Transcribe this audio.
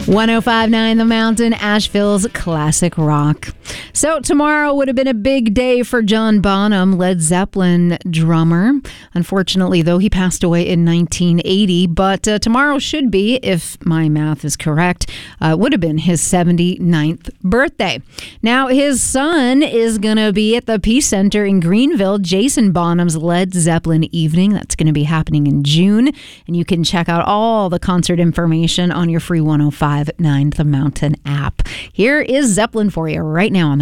105.9 The Mountain, Asheville's classic rock. So tomorrow would have been a big day for John Bonham, Led Zeppelin drummer. Unfortunately, though, he passed away in 1980. But tomorrow should be, if my math is correct, would have been his 79th birthday. Now, his son is going to be at the Peace Center in Greenville, Jason Bonham's Led Zeppelin Evening. That's going to be happening in June. And you can check out all the concert information on your free 105.9 The Mountain app. Here is Zeppelin for you right now on the